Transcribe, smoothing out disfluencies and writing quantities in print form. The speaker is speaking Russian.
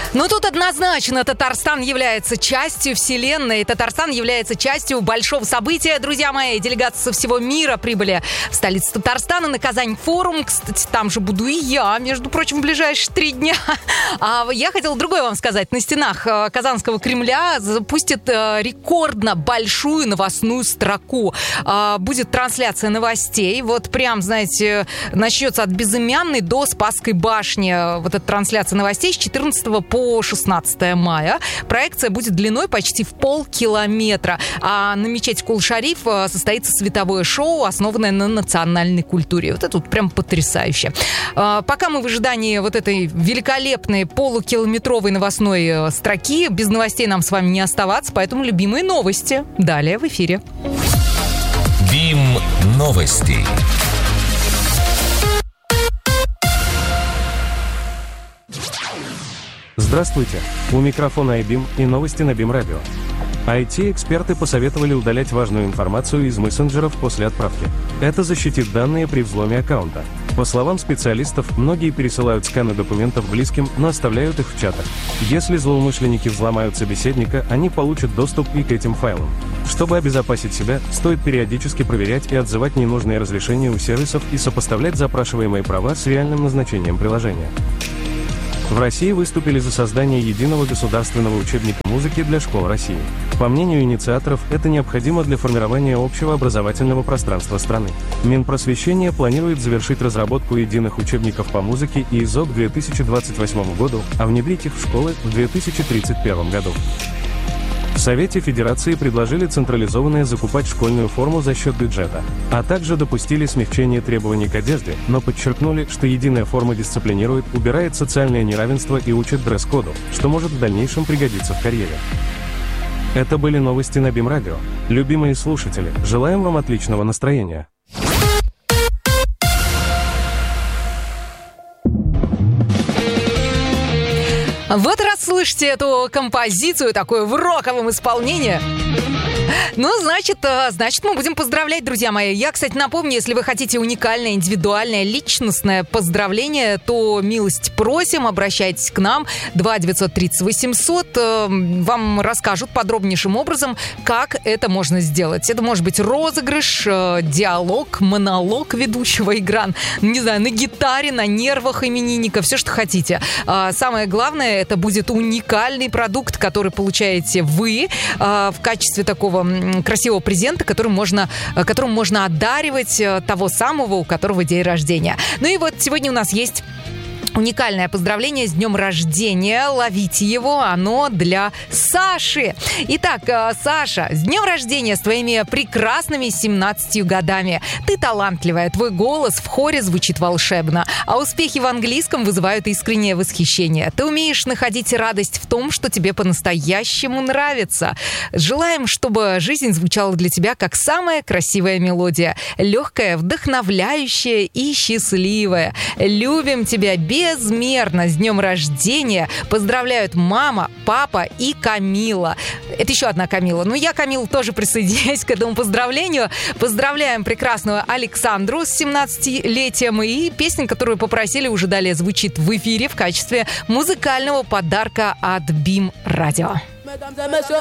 Ну, тут однозначно Татарстан является частью вселенной. Татарстан является частью большого события. Друзья мои, делегации со всего мира прибыли в столицу Татарстана на Казань-форум. Кстати, там же буду и я, между прочим, в ближайшие 3 дня. А я хотела другое вам сказать. На стенах Казанского Кремля запустят рекордно большую новостную строку. Будет трансляция новостей. Вот прям, знаете, начнется от Безымянной до Спасской башни. Вот эта трансляция новостей с 14 по 16 мая. Проекция будет длиной почти в полкилометра. А на мечети Кул-Шариф состоится световое шоу, основанное на национальной культуре. Вот это вот прям потрясающе. Пока мы в ожидании вот этой великолепной полукилометровой новостной строки, без новостей нам с вами не оставаться, поэтому любимые новости. Далее в эфире. БИМ новости. Здравствуйте! У микрофона iBeam и новости на BIM Radio. IT-эксперты посоветовали удалять важную информацию из мессенджеров после отправки. Это защитит данные при взломе аккаунта. По словам специалистов, многие пересылают сканы документов близким, но оставляют их в чатах. Если злоумышленники взломают собеседника, они получат доступ и к этим файлам. Чтобы обезопасить себя, стоит периодически проверять и отзывать ненужные разрешения у сервисов и сопоставлять запрашиваемые права с реальным назначением приложения. В России выступили за создание единого государственного учебника музыки для школ России. По мнению инициаторов, это необходимо для формирования общего образовательного пространства страны. Минпросвещение планирует завершить разработку единых учебников по музыке и ИЗО к 2028 году, а внедрить их в школы в 2031 году. В Совете Федерации предложили централизованно закупать школьную форму за счет бюджета, а также допустили смягчение требований к одежде, но подчеркнули, что единая форма дисциплинирует, убирает социальное неравенство и учит дресс-коду, что может в дальнейшем пригодиться в карьере. Это были новости на BIM Radio. Любимые слушатели, желаем вам отличного настроения. Вот раз слышите эту композицию, такую в роковом исполнении, ну, значит, мы будем поздравлять, друзья мои. Я, кстати, напомню, если вы хотите уникальное, индивидуальное, личностное поздравление, то милость просим, обращайтесь к нам. 2-930-800. Вам расскажут подробнейшим образом, как это можно сделать. Это может быть розыгрыш, диалог, монолог ведущего, игра, не знаю, на гитаре, на нервах именинника, все, что хотите. Самое главное, это будет уникальный продукт, который получаете вы в качестве такого красивого презента, которым можно одаривать того самого, у которого день рождения. Ну и вот сегодня у нас есть уникальное поздравление с днем рождения. Ловите его, оно для Саши. Итак, Саша, с днем рождения, с твоими прекрасными 17 годами. Ты талантливая, твой голос в хоре звучит волшебно, а успехи в английском вызывают искреннее восхищение. Ты умеешь находить радость в том, что тебе по-настоящему нравится. Желаем, чтобы жизнь звучала для тебя как самая красивая мелодия. Легкая, вдохновляющая и счастливая. Любим тебя безмерно. С днем рождения поздравляют мама, папа и Камила. Это еще одна Камила. Ну, я, Камила, тоже присоединяюсь к этому поздравлению. Поздравляем прекрасную Александру с 17-летием. И песня, которую попросили, уже далее звучит в эфире в качестве музыкального подарка от BIM Radio.